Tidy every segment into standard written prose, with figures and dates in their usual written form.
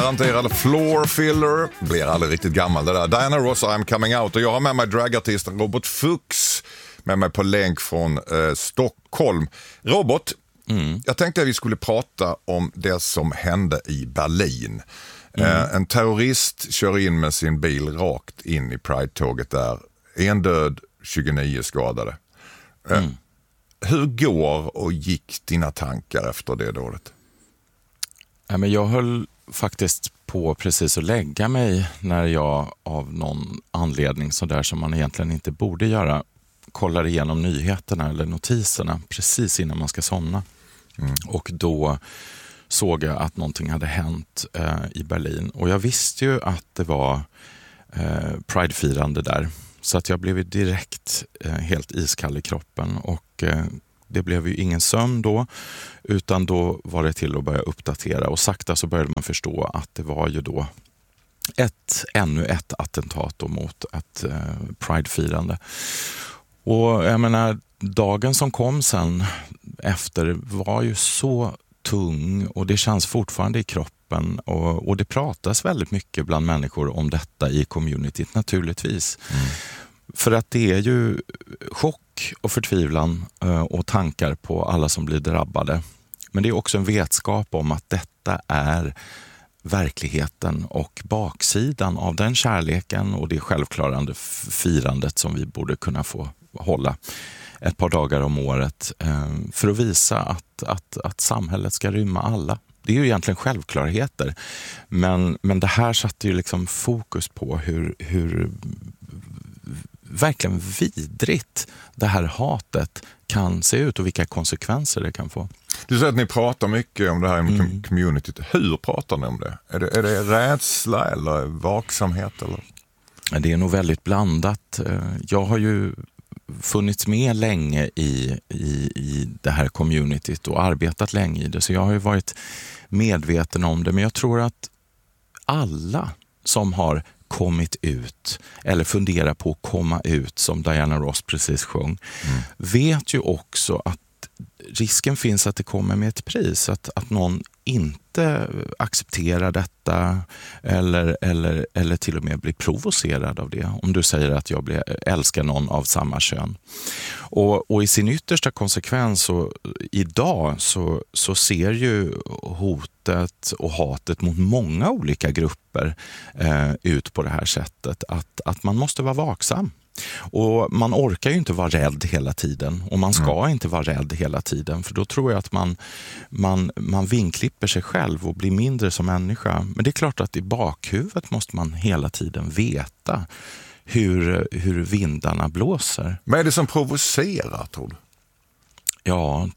garanterad floor filler. Blir aldrig riktigt gammal det där. Diana Ross, I'm coming out. Och jag har med mig dragartisten Robert Fuchs med mig på länk från Stockholm. Robert, jag tänkte att vi skulle prata om det som hände i Berlin. En terrorist kör in med sin bil rakt in i Pride-tåget där. En död, 29 skadade. Hur går och gick dina tankar efter det dådet? Ja, men jag höll faktiskt på precis att lägga mig när jag av någon anledning så där som man egentligen inte borde göra kollar igenom nyheterna eller notiserna precis innan man ska somna. Och då såg jag att någonting hade hänt i Berlin. Och jag visste ju att det var Pride-firande där. Så att jag blev direkt helt iskall i kroppen. Och det blev ju ingen sömn då. Utan då var det till att börja uppdatera. Och sakta så började man förstå att det var ju då ännu ett attentat då mot ett Pride-firande. Och jag menar, dagen som kom sen efter var ju så tung och det känns fortfarande i kroppen och det pratas väldigt mycket bland människor om detta i communityt naturligtvis. För att det är ju chock och förtvivlan och tankar på alla som blir drabbade. Men det är också en vetskap om att detta är verkligheten och baksidan av den kärleken och det självklarande firandet som vi borde kunna få hålla ett par dagar om året för att visa att samhället ska rymma alla. Det är ju egentligen självklarheter. Men det här satte ju liksom fokus på hur verkligen vidrigt det här hatet kan se ut och vilka konsekvenser det kan få. Du säger att ni pratar mycket om det här i communityt. Hur pratar ni om det? Är det rädsla eller vaksamhet? Eller? Det är nog väldigt blandat. Jag har ju funnits med länge i det här communityt och arbetat länge i det. Så jag har ju varit medveten om det. Men jag tror att alla som har kommit ut eller funderar på att komma ut som Diana Ross precis sjöng vet ju också att risken finns att det kommer med ett pris. Att någon inte accepterar detta eller till och med blir provocerad av det. Om du säger att jag älskar någon av samma kön. Och i sin yttersta konsekvens så idag så ser ju hotet och hatet mot många olika grupper ut på det här sättet. Att man måste vara vaksam. Och man orkar ju inte vara rädd hela tiden och man ska inte vara rädd hela tiden för då tror jag att man vinklipper sig själv och blir mindre som människa. Men det är klart att i bakhuvudet måste man hela tiden veta hur vindarna blåser. Vad är det som provocerar, tror du? Ja,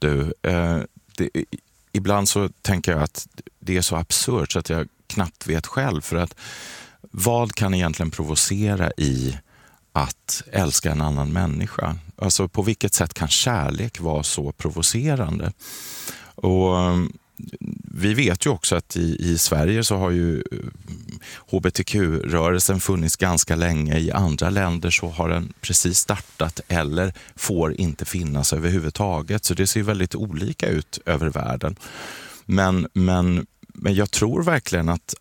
ibland så tänker jag att det är så absurt så att jag knappt vet själv för att vad kan egentligen provocera i att älska en annan människa? Alltså på vilket sätt kan kärlek vara så provocerande? Och vi vet ju också att i Sverige så har ju HBTQ-rörelsen funnits ganska länge. I andra länder så har den precis startat eller får inte finnas överhuvudtaget. Så det ser väldigt olika ut över världen. Men jag tror verkligen att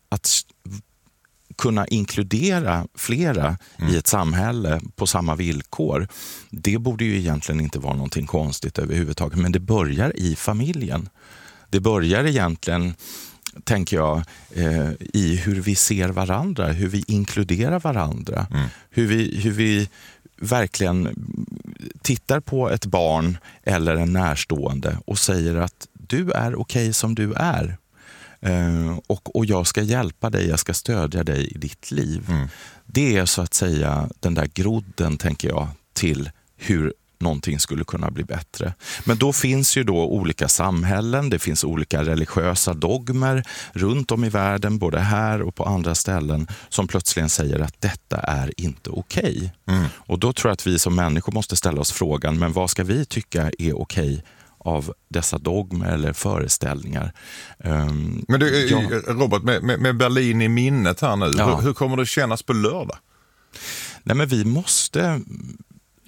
kunna inkludera flera i ett samhälle på samma villkor, det borde ju egentligen inte vara någonting konstigt överhuvudtaget. Men det börjar i familjen. Det börjar egentligen, tänker jag, i hur vi ser varandra, hur vi inkluderar varandra. Hur vi verkligen tittar på ett barn eller en närstående och säger att du är okej som du är. Och jag ska hjälpa dig, jag ska stödja dig i ditt liv. Det är så att säga den där grodden, tänker jag, till hur någonting skulle kunna bli bättre. Men då finns ju då olika samhällen, det finns olika religiösa dogmer runt om i världen, både här och på andra ställen, som plötsligen säger att detta är inte okej. Och då tror jag att vi som människor måste ställa oss frågan, men vad ska vi tycka är okej av dessa dogmer eller föreställningar? Men du, Robert, med Berlin i minnet här nu, hur kommer det kännas på lördag? Nej, men vi måste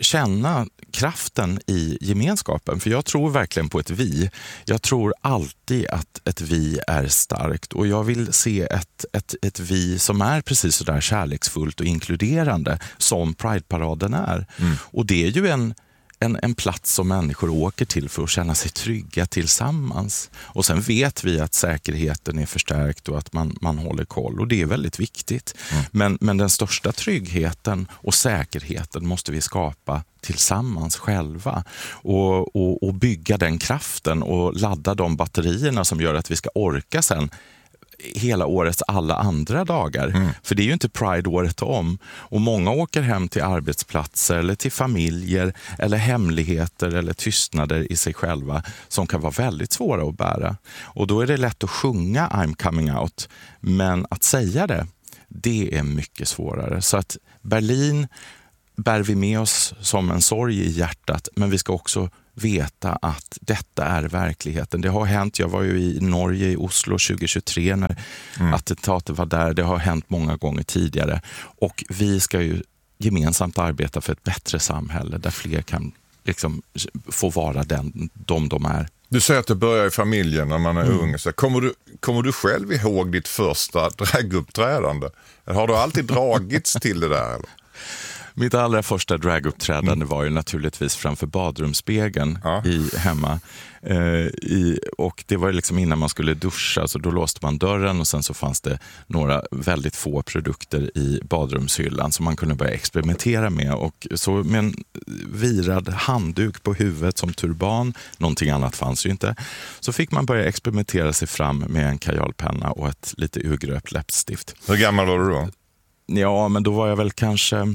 känna kraften i gemenskapen. För jag tror verkligen på ett vi. Jag tror alltid att ett vi är starkt. Och jag vill se ett vi som är precis så där kärleksfullt och inkluderande som Pride-paraden är. Och det är ju en plats som människor åker till för att känna sig trygga tillsammans. Och sen vet vi att säkerheten är förstärkt och att man håller koll. Och det är väldigt viktigt. Men den största tryggheten och säkerheten måste vi skapa tillsammans själva. Och bygga den kraften och ladda de batterierna som gör att vi ska orka sen hela årets alla andra dagar. För det är ju inte Pride året om. Och många åker hem till arbetsplatser eller till familjer eller hemligheter eller tystnader i sig själva som kan vara väldigt svåra att bära. Och då är det lätt att sjunga I'm coming out. Men att säga det är mycket svårare. Så att Berlin bär vi med oss som en sorg i hjärtat, men vi ska också veta att detta är verkligheten. Det har hänt, jag var ju i Norge i Oslo 2023 när attentatet var där. Det har hänt många gånger tidigare. Och vi ska ju gemensamt arbeta för ett bättre samhälle där fler kan liksom få vara de är. Du säger att det börjar i familjen när man är ung. Så kommer du själv ihåg ditt första draguppträdande? Har du alltid dragits till det där eller? Mitt allra första draguppträdande var ju naturligtvis framför badrumsspegeln hemma. Och det var liksom innan man skulle duscha, så då låste man dörren och sen så fanns det några väldigt få produkter i badrumshyllan som man kunde börja experimentera med. Och så med en virad handduk på huvudet som turban, någonting annat fanns ju inte, så fick man börja experimentera sig fram med en kajalpenna och ett lite urgröpt läppstift. Hur gammal var du då? Ja, men då var jag väl kanske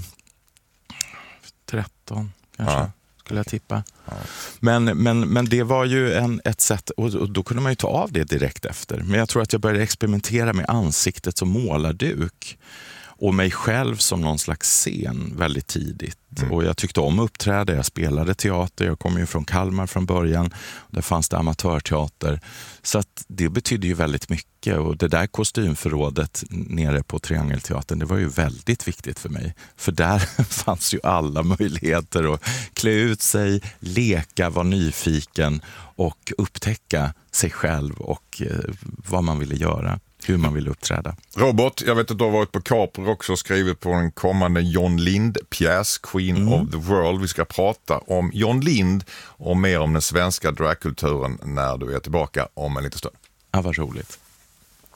13 kanske, skulle jag tippa. Ja. Men det var ju ett sätt, och då kunde man ju ta av det direkt efter. Men jag tror att jag började experimentera med ansiktet som målarduk och mig själv som någon slags scen väldigt tidigt. Och jag tyckte om uppträda, jag spelade teater, jag kom ju från Kalmar från början. Där fanns det amatörteater. Så att det betydde ju väldigt mycket. Och det där kostymförrådet nere på Triangelteatern, det var ju väldigt viktigt för mig. För där fanns ju alla möjligheter att klä ut sig, leka, vara nyfiken och upptäcka sig själv och vad man ville göra. Hur man vill uppträda. Robert, jag vet att du har varit på Capri också och skrivit på en kommande John Lind-pjäs, Queen of the World. Vi ska prata om John Lind och mer om den svenska dragkulturen när du är tillbaka om en liten stund. Ja, vad roligt.